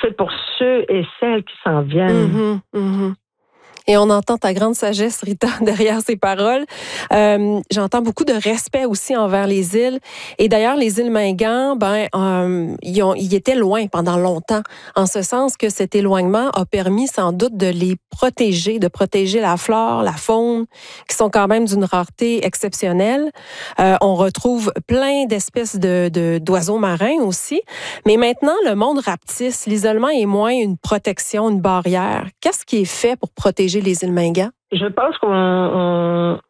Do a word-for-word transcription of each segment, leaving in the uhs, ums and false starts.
c'est pour ceux et celles qui s'en viennent. Mm-hmm, mm-hmm. Et on entend ta grande sagesse, Rita, derrière ces paroles. Euh, j'entends beaucoup de respect aussi envers les îles. Et d'ailleurs, les îles Mingan, ben, euh, ils, ont, ils étaient loin pendant longtemps, en ce sens que cet éloignement a permis sans doute de les protéger, de protéger la flore, la faune, qui sont quand même d'une rareté exceptionnelle. Euh, on retrouve plein d'espèces de, de, d'oiseaux marins aussi. Mais maintenant, le monde rapetisse. L'isolement est moins une protection, une barrière. Qu'est-ce qui est fait pour protéger les îles Mingan? Je pense qu'on on,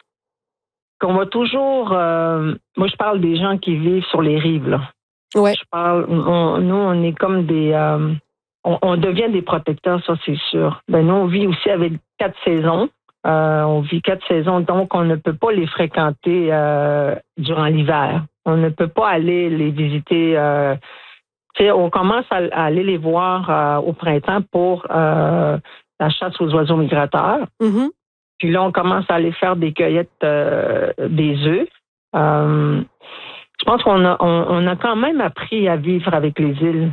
qu'on va toujours... Euh, moi, je parle des gens qui vivent sur les rives, là. Ouais. Je parle... On, nous, on est comme des... Euh, on, on devient des protecteurs, ça, c'est sûr. Ben, nous, on vit aussi avec quatre saisons. Euh, on vit quatre saisons, donc on ne peut pas les fréquenter euh, durant l'hiver. On ne peut pas aller les visiter... Euh, tu sais, on commence à, à aller les voir euh, au printemps pour... Euh, la chasse aux oiseaux migrateurs. Mm-hmm. Puis là, on commence à aller faire des cueillettes euh, des œufs. Euh, je pense qu'on a, on, on a quand même appris à vivre avec les îles.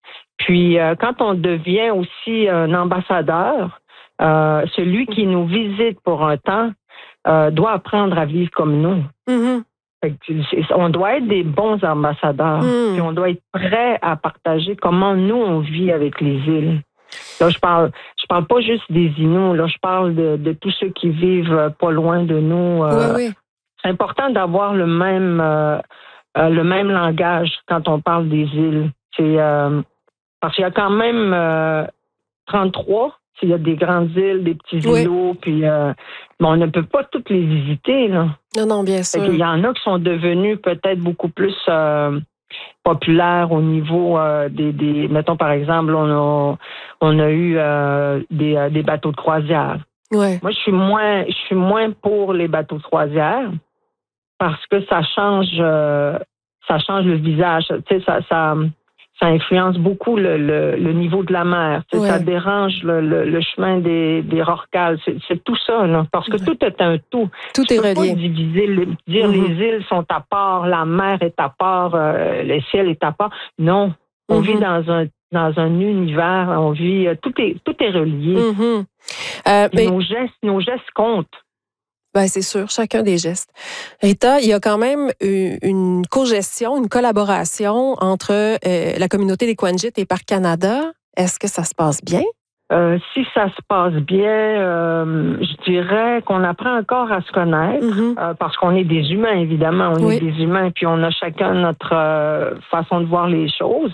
Puis, euh, quand on devient aussi un ambassadeur, euh, celui qui nous visite pour un temps euh, doit apprendre à vivre comme nous. Mm-hmm. Fait que on doit être des bons ambassadeurs. Mm. Puis on doit être prêt à partager comment nous, on vit avec les îles. Là, je parle, je parle pas juste des Inuits, là, je parle de, de tous ceux qui vivent pas loin de nous. Euh, oui, oui. C'est important d'avoir le même, euh, euh, le même langage quand on parle des îles. C'est, euh, parce qu'il y a quand même euh, trente-trois, il y a des grandes îles, des petits oui. îlots, puis euh, bon, on ne peut pas toutes les visiter, là. Non, non, bien sûr. Il y en a qui sont devenus peut-être beaucoup plus... Euh, populaire au niveau euh, des, des... Mettons, par exemple, on a, on a eu euh, des, euh, des bateaux de croisière. Ouais. Moi, je suis moins je suis moins pour les bateaux de croisière parce que ça change euh, ça change le visage. Tu sais, ça, ça, ça influence beaucoup le, le, le niveau de la mer. Tu sais, ouais. Ça dérange le, le, le chemin des, des rorquals. C'est, c'est tout ça, là, parce que ouais. tout est un tout. Tout tu est peux relié. Pas diviser, le, dire mm-hmm. les îles sont à part, la mer est à part, euh, le ciel est à part. Non, on mm-hmm. vit dans un dans un univers, on vit tout est tout est relié. Mm-hmm. Euh, mais... Nos gestes, nos gestes comptent. Ben, c'est sûr, chacun des gestes. Rita, il y a quand même une co-gestion, une collaboration entre euh, la communauté des Quanjit et Parc Canada. Est-ce que ça se passe bien? Euh, si ça se passe bien, euh, je dirais qu'on apprend encore à se connaître mm-hmm. euh, parce qu'on est des humains, évidemment. On oui. est des humains, puis on a chacun notre euh, façon de voir les choses.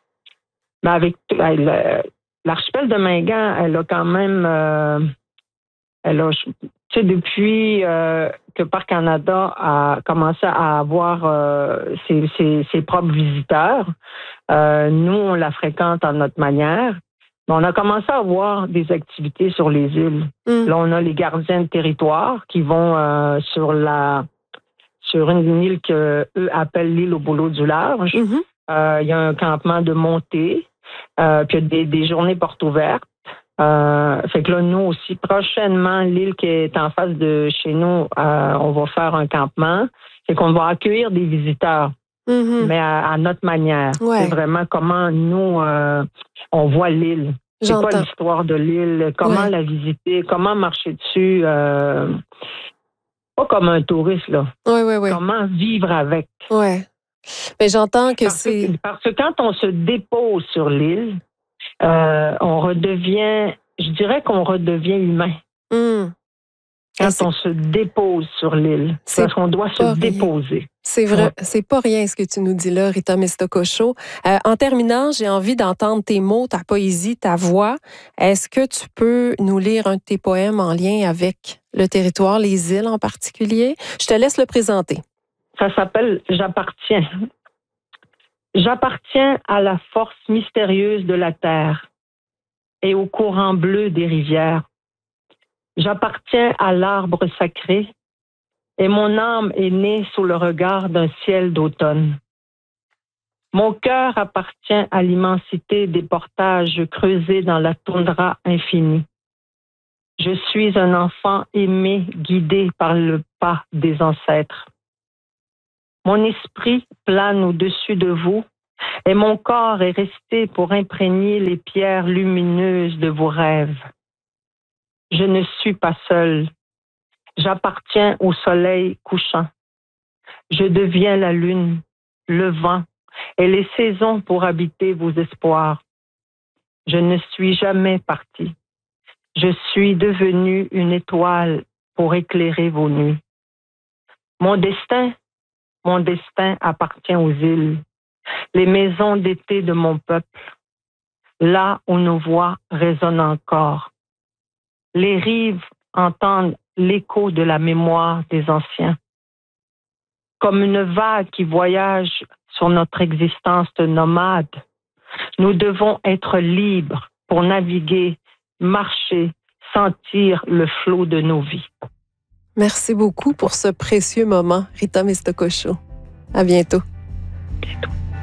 Mais avec euh, l'archipel de Mingan, elle a quand même... Euh, elle a... Tu sais, depuis euh, que Parc Canada a commencé à avoir euh, ses, ses, ses propres visiteurs, euh, nous, on la fréquente à notre manière. Mais on a commencé à avoir des activités sur les îles. Mm. Là, on a les gardiens de territoire qui vont euh, sur la sur une île qu'eux appellent l'île au boulot du large. Il mm-hmm. euh, y a un campement de montée, euh, puis il y a des, des journées portes ouvertes. Euh, fait que là, nous aussi, prochainement, l'île qui est en face de chez nous, euh, on va faire un campement. Fait qu'on va accueillir des visiteurs, mm-hmm. mais à, à notre manière. Ouais. C'est vraiment comment nous, euh, on voit l'île. C'est J'entends. Pas l'histoire de l'île, comment ouais. la visiter, comment marcher dessus. Euh, pas comme un touriste, là. Ouais, ouais, ouais. Comment vivre avec. Ouais. Mais j'entends que parce c'est... Que, parce que quand on se dépose sur l'île, Euh, on redevient, je dirais qu'on redevient humain. Mm. Quand on se dépose sur l'île, c'est parce qu'on doit se rien. déposer. C'est vrai, ouais. c'est pas rien ce que tu nous dis là, Rita Meztococho. Euh, en terminant, j'ai envie d'entendre tes mots, ta poésie, ta voix. Est-ce que tu peux nous lire un de tes poèmes en lien avec le territoire, les îles en particulier? Je te laisse le présenter. Ça s'appelle « J'appartiens ». J'appartiens à la force mystérieuse de la terre et au courant bleu des rivières. J'appartiens à l'arbre sacré et mon âme est née sous le regard d'un ciel d'automne. Mon cœur appartient à l'immensité des portages creusés dans la toundra infinie. Je suis un enfant aimé, guidé par le pas des ancêtres. Mon esprit plane au-dessus de vous Et mon corps est resté pour imprégner les pierres lumineuses de vos rêves. Je ne suis pas seule. J'appartiens au soleil couchant. Je deviens la lune, le vent et les saisons pour habiter vos espoirs. Je ne suis jamais partie. Je suis devenue une étoile pour éclairer vos nuits. Mon destin, mon destin appartient aux îles, les maisons d'été de mon peuple, là où nos voix résonnent encore. Les rives entendent l'écho de la mémoire des anciens. Comme une vague qui voyage sur notre existence de nomade, nous devons être libres pour naviguer, marcher, sentir le flot de nos vies. Merci beaucoup pour ce précieux moment, Rita Meztococho. À bientôt. À bientôt.